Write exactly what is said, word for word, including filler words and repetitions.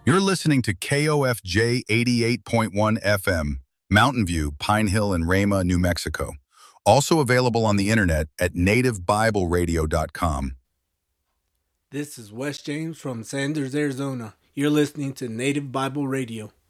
You're listening to K O F J eighty-eight point one F M, Mountain View, Pine Hill, and Rama, New Mexico. Also available on the internet at native bible radio dot com. This is Wes James from Sanders, Arizona. You're listening to Native Bible Radio.